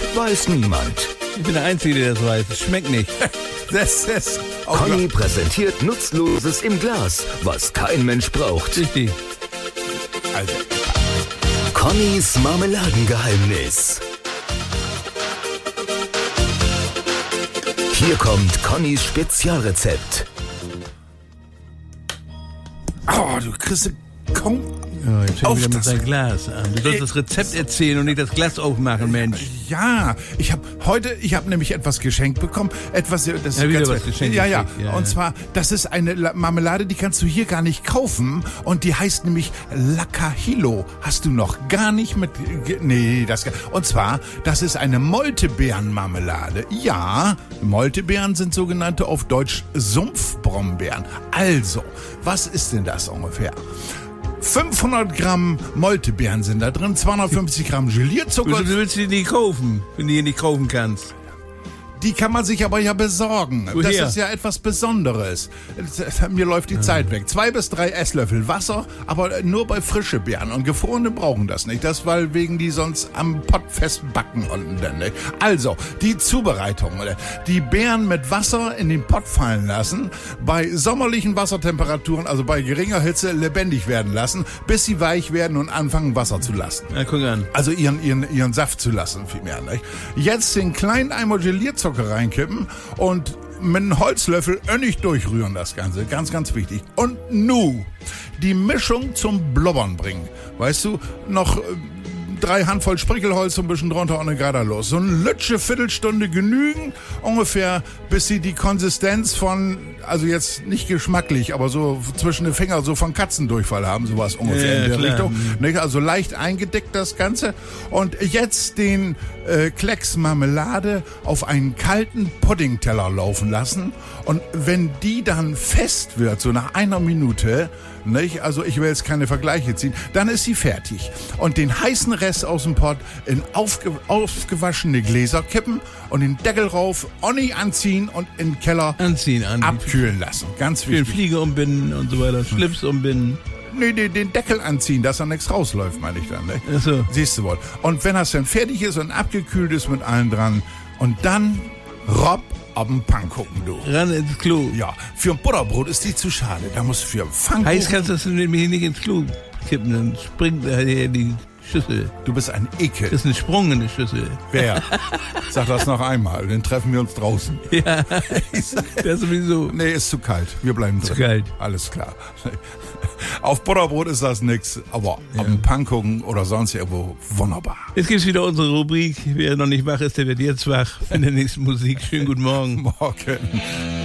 weiß niemand. Ich bin der Einzige, der das weiß. Es schmeckt nicht. Das ist... Oh Conny Gott. präsentiert Nutzloses im Glas, was kein Mensch braucht. Richtig. Also, Connys Marmeladengeheimnis. Hier kommt Connys Spezialrezept. oh, du kriegst kaum... Ja, jetzt fängt Auf wieder mit das- sein Glas an. Du sollst das Rezept erzählen und nicht das Glas aufmachen, Mensch. Ja, ich habe nämlich etwas geschenkt bekommen. Das Ja, ist wieder ganz- was geschenkt Ja, ja. gekriegt, ja, Und ja. zwar, das ist eine Marmelade, die kannst du hier gar nicht kaufen. Und die heißt nämlich Lacahilo. Hast du noch gar nicht mit... Nee, und zwar, das ist eine Moltebeerenmarmelade. Ja, Moltebeeren sind sogenannte auf Deutsch Sumpfbrombeeren. Also, was ist denn das ungefähr? 500 Gramm Moltebeeren sind da drin, 250 Gramm Gelierzucker. Du willst die nicht kaufen, wenn du die nicht kaufen kannst. Die kann man sich aber ja besorgen. Woher? Das ist ja etwas Besonderes. Mir läuft die Zeit weg. 2 bis 3 Esslöffel Wasser, aber nur bei frische Beeren. Und gefrorene brauchen das nicht. Das, weil wegen die sonst am Pott festbacken unten dann nicht. Also, die Zubereitung. Die Beeren mit Wasser in den Pott fallen lassen, bei sommerlichen Wassertemperaturen, also bei geringer Hitze, lebendig werden lassen, bis sie weich werden und anfangen Wasser zu lassen. Na, guck an. Also ihren Saft zu lassen, vielmehr. Nicht? Jetzt den kleinen Eimer Gelierzucker reinkippen und mit einem Holzlöffel önnig durchrühren das Ganze. Ganz, ganz wichtig. Und nu die Mischung zum Blubbern bringen. Weißt du, noch 3 Handvoll Sprickelholz ein bisschen drunter und dann geht er los. So eine Lütsche Viertelstunde genügen, ungefähr, bis sie die Konsistenz von, also jetzt nicht geschmacklich, aber so zwischen den Fingern so von Katzendurchfall haben, sowas ungefähr Ja, in der klar. Richtung. Nicht? Also leicht eingedickt das Ganze. Und jetzt den Klecks Marmelade auf einen kalten Puddingteller laufen lassen. Und wenn die dann fest wird, so nach einer Minute, nicht? Also ich will jetzt keine Vergleiche ziehen, dann ist sie fertig. Und den heißen Rest aus dem Pott in aufgewaschene Gläser kippen und den Deckel rauf, Onni anziehen und in den Keller Anziehen an. abkühlen lassen. Ganz Den wichtig. Fliege umbinden und so weiter. Schlips umbinden. Nee, den Deckel anziehen, dass da nichts rausläuft, meine ich dann. Nicht? Ach so. Siehst du wohl. Und wenn das dann fertig ist und abgekühlt ist mit allen dran, und dann Rob auf den Pfannkuchen, du. Ran ins Klo. Ja, für ein Butterbrot ist die zu schade. Da muss für Pfannkuchen... Heiß kannst du das nämlich nicht ins Klo kippen, dann springt die Schüssel. Du bist ein Ekel. Das ist ein Sprung in die Schüssel. Wer? Sag das noch einmal, dann treffen wir uns draußen. Ja, das sowieso. Nee, ist zu kalt. Wir bleiben drin. Zu kalt. Alles klar. Auf Butterbrot ist das nix, aber auf dem Pfannkuchen oder sonst irgendwo wunderbar. Jetzt gibt's wieder unsere Rubrik. Wer noch nicht wach ist, der wird jetzt wach. In der nächsten Musik. Schönen guten Morgen. Morgen.